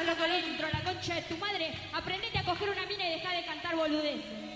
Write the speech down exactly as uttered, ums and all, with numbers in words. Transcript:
adentro, la concha de tu madre, aprendete a coger una mina y deja de cantar boludeces.